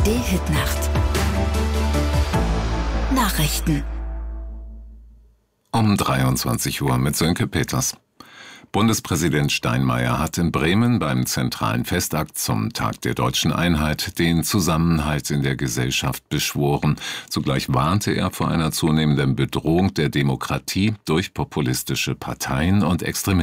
ARD-Hitnacht. Nachrichten. Um 23 Uhr mit Sönke Peters. Bundespräsident Steinmeier hat in Bremen beim zentralen Festakt zum Tag der Deutschen Einheit den Zusammenhalt in der Gesellschaft beschworen. Zugleich warnte er vor einer zunehmenden Bedrohung der Demokratie durch populistische Parteien und Extremisten.